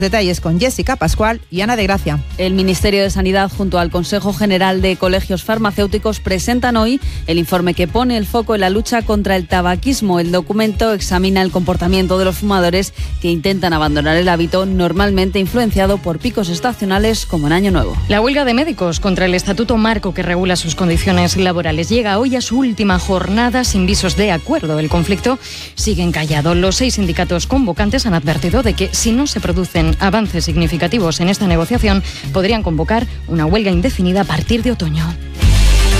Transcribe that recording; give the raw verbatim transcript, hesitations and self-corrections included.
Detalles con Jessica Pascual y Ana de Gracia. El Ministerio de Sanidad junto al Consejo General de Colegios Farmacéuticos presentan hoy el informe que pone el foco en la lucha contra el tabaquismo. El documento examina el comportamiento de los fumadores que intentan abandonar el hábito, normalmente influenciado por picos estacionales como en Año Nuevo. La huelga de médicos contra el Estatuto Marco que regula sus condiciones laborales llega hoy a su última jornada sin visos de acuerdo. El conflicto sigue encallado. Los seis sindicatos convocantes han advertido de que si no se producen avances significativos en esta negociación, podrían convocar una huelga indefinida a partir de otoño.